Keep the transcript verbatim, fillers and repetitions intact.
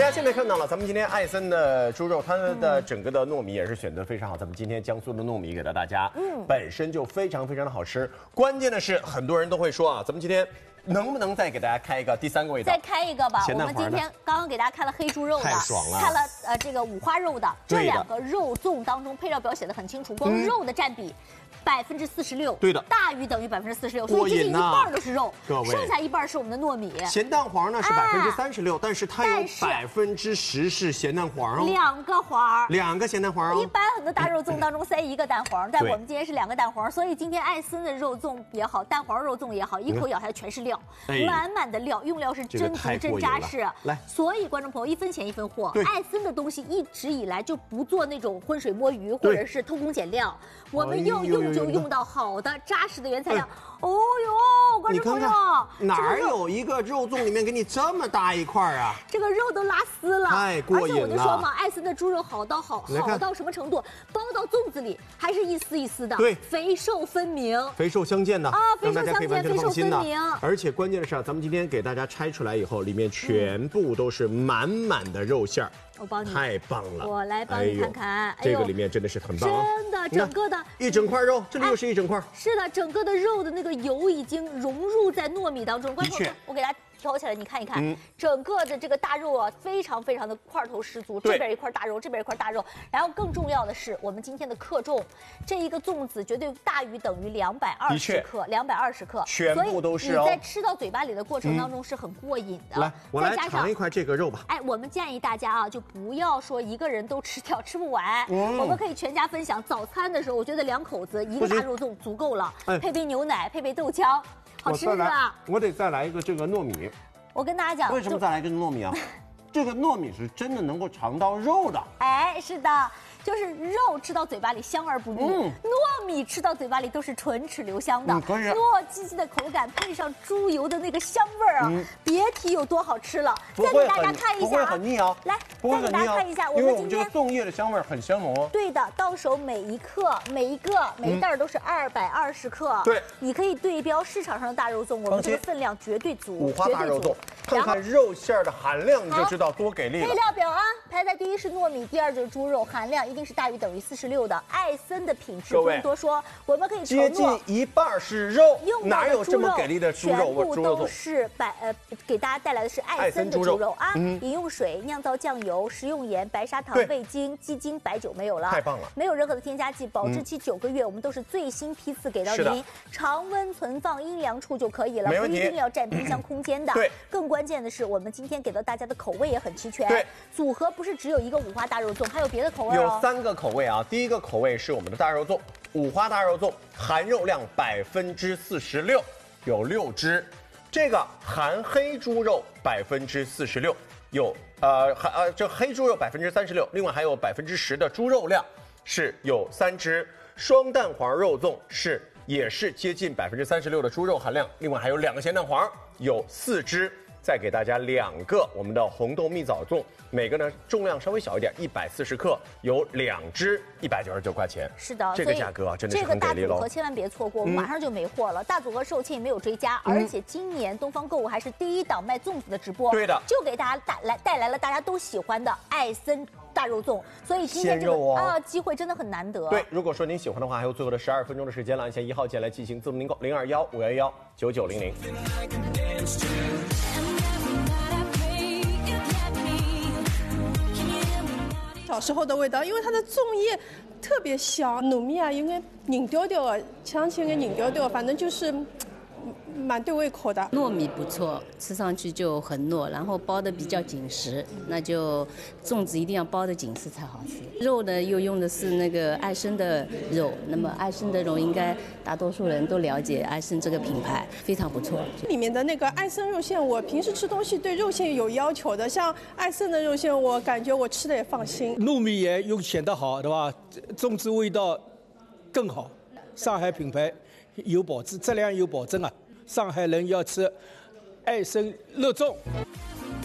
家现在看到了，咱们今天艾森的猪肉，它的整个的糯米也是选择非常好。咱们今天江苏的糯米给到大家，嗯，本身就非常非常的好吃。关键的是，很多人都会说啊，咱们今天能不能再给大家开一个第三个味道？ 再开一个吧。我们今天刚刚给大家开了黑猪肉的， 太爽了。 开了呃这个五花肉的，这两个肉粽当中配料表写的很清楚，光肉的占比。百分之四十六， 对的， 大于等于百分之四十六，所以接近一半都是肉， 各位， 剩下一半是我们的糯米。 咸蛋黄呢是百分之三十六，但是它有百分之十是咸蛋黄哦， 两个黄， 两个咸蛋黄哦。 一般很多大肉粽当中塞一个蛋黄，但我们今天是两个蛋黄，所以今天艾森的肉粽也好，蛋黄肉粽也好，一口咬下来全是料，满满的料，用料是真足真扎实。 来， 所以观众朋友一分钱一分货，艾森的东西一直以来就不做那种浑水摸鱼或者是偷工减料，我们用用就用到好的扎实的原材料。哦呦，观众朋友， 哪儿有一个肉粽里面给你这么大一块啊？ 这个肉都拉丝了， 太过瘾了。 而且我就说嘛，艾森的猪肉好到好好到什么程度？包到粽子里还是一丝一丝的， 对， 肥瘦分明， 肥瘦相间的啊，肥瘦相间，肥瘦分明。 而且关键的是啊，咱们今天给大家拆出来以后，里面全部都是满满的肉馅儿。 我帮你， 太棒了！ 我来帮你看看， 这个里面真的是很棒， 真的，整个的一整块肉，这里又是一整块。 是的，整个的肉的那个油已经融入在糯米当中。 的确， 我给大家挑起来，你看一看，整个的这个大肉啊，非常非常的块头十足。这边一块大肉，这边一块大肉。然后更重要的是，我们今天的克重，这一个粽子绝对大于等于两百二十克，两百二十克， 全部都是哦。你在吃到嘴巴里的过程当中是很过瘾的。 来，我来尝一块这个肉吧。 哎，我们建议大家啊，就不要说一个人都吃掉，吃不完。我们可以全家分享。早餐的时候，我觉得两口子一个大肉粽足够了，配杯牛奶，配杯豆浆。好吃是吧？ 我得再来一个这个糯米。 我跟大家讲， 为什么再来一个糯米啊？这个糯米是真的能够尝到肉的。 哎，是的。就是肉吃到嘴巴里香而不腻，嗯、糯米吃到嘴巴里都是唇齿留香的，嗯、糯叽叽的口感配上猪油的那个香味儿啊，嗯、别提有多好吃了。再给大家看一下、啊， 不会很腻啊， 来，再给大家看一下， 因为我们这个粽叶的香味很香浓哦。 对的，到手每一克、每一个、每一袋都是二百二十克。 对， 你可以对标市场上的大肉粽，我们这个分量绝对足， 五花大肉粽。看看肉馅的含量，你就知道多给力了。 配料表啊，排在第一是糯米，第二就是猪肉，含量一定是大于等于四十六的。艾森的品质不用多说，我们可以承诺接近一半是肉，哪有这么给力的猪肉？ 全部都是百呃给大家带来的是艾森的猪肉啊， 嗯、 饮用水、酿造酱油、食用盐、白砂糖、味精、鸡精、白酒没有了， 太棒了， 没有任何的添加剂，保质期九个月，我们都是最新批次给到您，常温存放阴凉处就可以了，不一定要占冰箱空间的。 对， 更关键的是，我们今天给到大家的口味也很齐全， 对， 组合不是只有一个五花大肉粽，还有别的口味哦， 有三个口味啊，第一个口味是我们的大肉粽，五花大肉粽，含肉量百分之四十六，有六只。这个含黑猪肉百分之四十六，有呃含呃这黑猪肉百分之三十六，另外还有百分之十的猪肉量，是有三只。双蛋黄肉粽是也是接近百分之三十六的猪肉含量，另外还有两个咸蛋黄，有四只。再给大家两个我们的红豆蜜枣粽，每个呢重量稍微小一点，一百四十克，有两只，一百九十九块钱。 是的， 这个价格啊真的是很给力喽。 这个大组合千万别错过，我们马上就没货了。嗯、大组合售罄没有追加，嗯、而且今年东方购物还是第一档卖粽子的直播。 对的， 就给大家带来带来了大家都喜欢的艾森大肉粽，所以今天这个、哦、啊机会真的很难得。 对，如果说您喜欢的话，还有最后的十二分钟的时间了，按下一号键来进行字母订购零二幺五幺幺九九零零。 小时候的味道，因为它的粽叶特别香，糯米啊，有点凝掉掉的，香气有点凝掉掉，反正就是蛮对胃口的。 糯米不错，吃上去就很糯，然后包的比较紧实，那就粽子一定要包的紧实才好吃。肉呢又用的是那个艾森的肉，那么艾森的肉应该大多数人都了解艾森这个品牌，非常不错。 里面的那个艾森肉馅，我平时吃东西对肉馅有要求的，像艾森的肉馅，我感觉我吃的也放心。 糯米也又选得好，对吧？粽子味道更好，上海品牌有保质，质量有保证啊。上海人要吃艾森肉粽。